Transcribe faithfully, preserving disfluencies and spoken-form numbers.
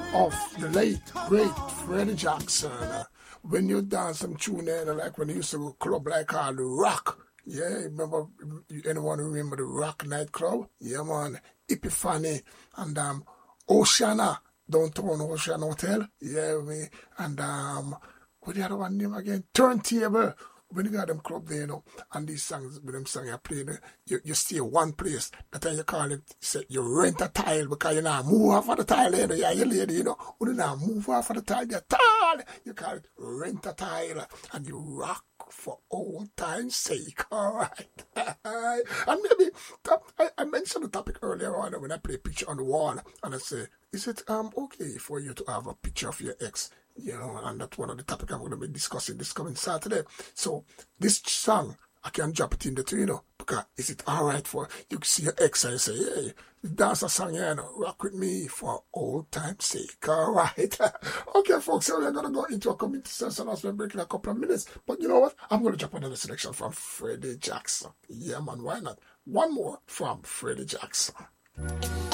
of the late, great Freddie Jackson. When you dance some tune in, like when you used to go club like called the Rock. Yeah, remember, anyone remember the Rock nightclub? Yeah, man. Epiphany and um, Oceana, downtown Ocean Hotel. Yeah, we, and um, what the other one name again? Turntable. When you got them club there, you know, and these songs, with them songs you play, you, you stay one place. That time you call it, say, you rent a tile because you not move off of the tile, you know, yeah, you lady, you know, when you not move off of the tile, you're tile. You call it rent a tile, and you rock for old time's sake, all right. And maybe, I, I mentioned the topic earlier on when I play picture on the wall, and I say, is it um okay for you to have a picture of your ex? You know, and that's one of the topics I'm going to be discussing this coming Saturday. So this song, I can drop it in the two, you know, because is it all right for you to see your ex and you say, hey, dance a song here, you know, rock with me for old time's sake, all right? Okay, folks, so we're going to go into a community session as we're breaking a couple of minutes. But you know what? I'm going to drop another selection from Freddie Jackson. Yeah, man, why not? One more from Freddie Jackson.